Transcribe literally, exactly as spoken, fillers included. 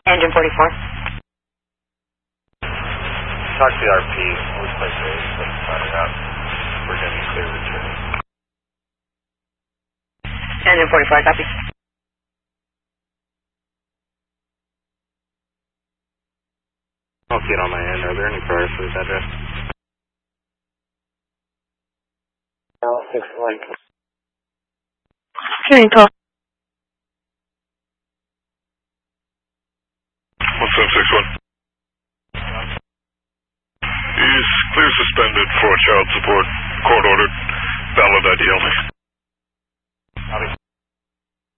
Engine forty-four. Talk to the R P. Looks like they find it out. We're going to be clear returning. Engine forty-four, copy. I don't see it on my end. Are there any priors for this address? No, six one. Hearing call. one seven six one. He's clear suspended for child support. Court ordered. Valid I D only.